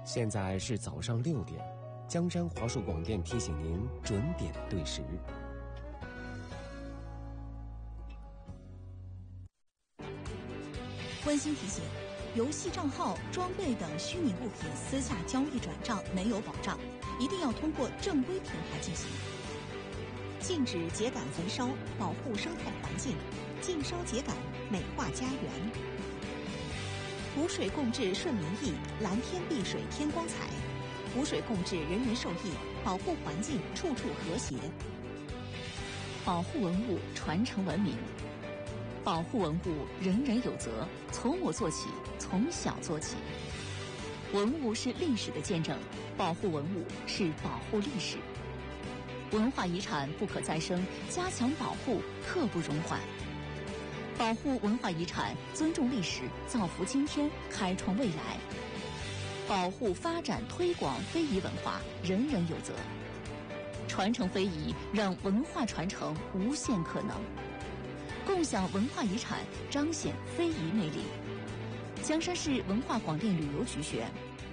现在是早上6点，江山华硕广电提醒您准点对时。 温馨提醒：游戏账号、装备等虚拟物品私下交易转账没有保障，一定要通过正规平台进行。禁止秸秆焚烧，保护生态环境；禁烧秸秆，美化家园。湖水共治顺民意，蓝天碧水天光彩。湖水共治，人人受益，保护环境，处处和谐。保护文物，传承文明。保护文物，人人有责，从我做起，从小做起。文物是历史的见证，保护文物是保护历史。文化遗产不可再生，加强保护，刻不容缓。保护文化遗产，尊重历史，造福今天，开创未来。保护、发展、推广非遗文化，人人有责。传承非遗，让文化传承无限可能。共享文化遗产，彰显非遗魅力。江山市文化广电旅游局宣。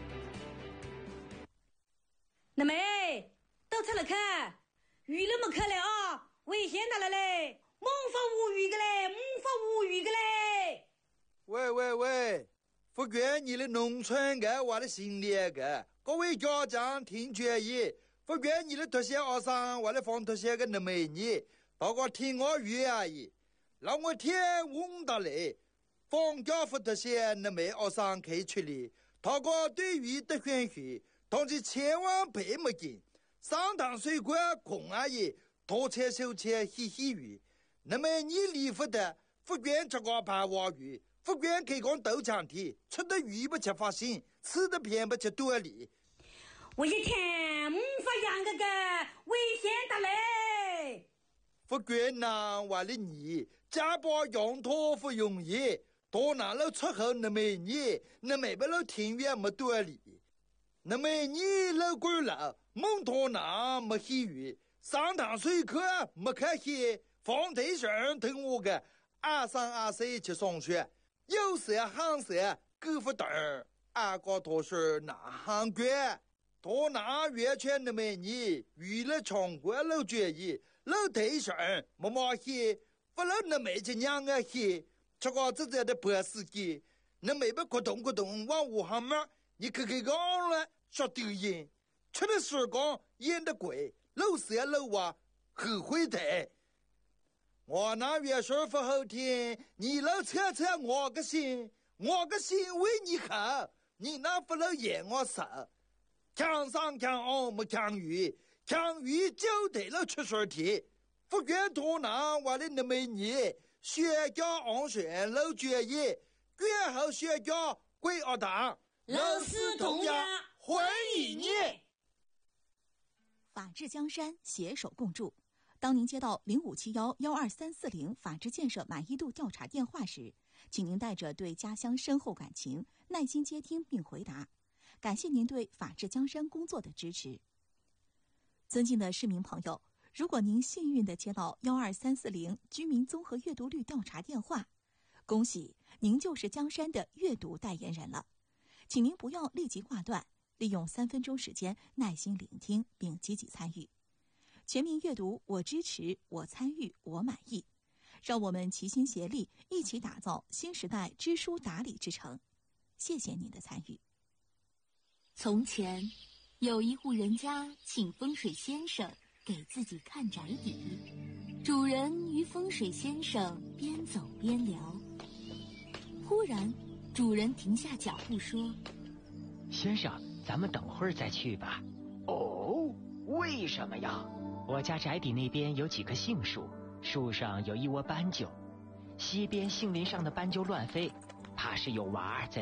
那妹，到车了看，鱼了没看了啊？危险到了嘞！猛发无语的嘞，猛发无语的嘞！ 喂，福建你的农村个我的心里个，各位家长听决议，福建你的特些学生我的放特些个那美女，包括听我语而已。让我天问到嘞，放假福特些那美学生可以出来，他个对于的选举，同时千万别没劲，上堂水果空而已，多切手切嘻嘻鱼。那么你离福的福建这个盘娃鱼，福建可以讲豆浆体，吃的鱼不吃发心，吃的偏不吃多里。 我一天发养个危险的嘞！ 福建南话的你，家把羊驼不容易，多拿了出口那么你，那没不了庭院没多里，那么你老鬼了，蒙托南没喜鱼，上堂水课没开戏，放对象听我个，2、3、2、4去上学，有时行时狗不等，俺个多是南行关，多拿月圈那么你，娱乐场馆老决议。老对象没马戏，不老那没去娘个戏，这个自己的白司机，那没不咕咚咕咚往屋上面，你看看讲了说丢人，吃的时光演的贵，老色老娃后悔的。我那月事不好听，你老扯扯我个心为你好，你那不老演我手，强上强下没强鱼。强于就得了出水题，福建多南我的那美女，学校安全老决议，最后学校归学堂， 老师同样欢迎你。 法治江山，携手共筑。当您接到0571-12340法治建设满意度调查电话时，请您带着对家乡深厚感情，耐心接听并回答。感谢您对法治江山工作的支持。尊敬的市民朋友，如果您幸运地接到12340居民综合阅读率调查电话，恭喜您就是江山的阅读代言人了。请您不要立即挂断，利用3分钟时间耐心聆听并积极参与。全民阅读，我支持，我参与，我满意。让我们齐心协力，一起打造新时代知书达理之城。谢谢您的参与。 从前有一户人家请风水先生给自己看宅邸，主人与风水先生边走边聊。忽然主人停下脚步说： 先生，咱们等会儿再去吧。哦，为什么呀？我家宅邸那边有几棵杏树，树上有一窝斑鸠，西边杏林上的斑鸠乱飞，怕是有娃儿在